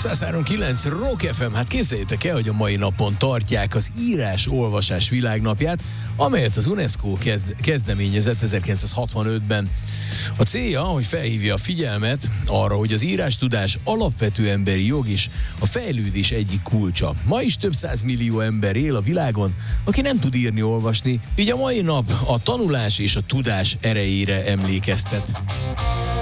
103.9 Rock FM, hát képzeljétek el, hogy a mai napon tartják az írás-olvasás világnapját, amelyet az UNESCO kezdeményezett 1965-ben. A célja, hogy felhívja a figyelmet arra, hogy az írástudás alapvető emberi jog is a fejlődés egyik kulcsa. Ma is több 100 millió ember él a világon, aki nem tud írni-olvasni, így a mai nap a tanulás és a tudás erejére emlékeztet.